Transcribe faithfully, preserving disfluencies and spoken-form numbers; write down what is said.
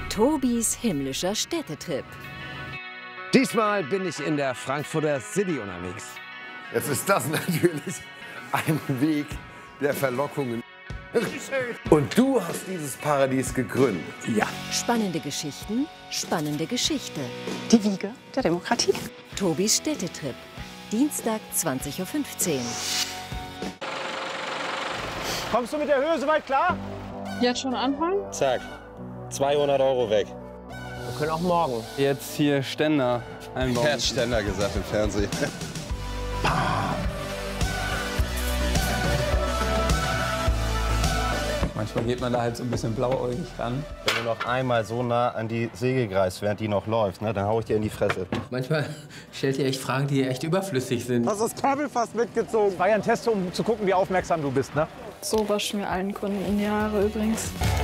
Tobis himmlischer Städtetrip. Diesmal bin ich in der Frankfurter City unterwegs. Jetzt ist das natürlich ein Weg der Verlockungen. Und du hast dieses Paradies gegründet. Ja. Spannende Geschichten, spannende Geschichte. Die Wiege der Demokratie. Tobis Städtetrip. Dienstag, zwanzig Uhr fünfzehn. Kommst du mit der Höhe soweit klar? Jetzt schon anfangen? Zack, zweihundert Euro weg. Wir können auch morgen. Jetzt hier Ständer einbauen. Er hat Ständer gesagt im Fernsehen. Manchmal geht man da halt so ein bisschen blauäugig ran. Wenn du noch einmal so nah an die Säge greifst, während die noch läuft, ne, dann hau ich dir in die Fresse. Manchmal stellt ihr echt Fragen, die echt überflüssig sind. Hast das Kabel fast mitgezogen. Das war ja ein Test, um zu gucken, wie aufmerksam du bist, ne? So waschen wir allen Kunden die Haare übrigens.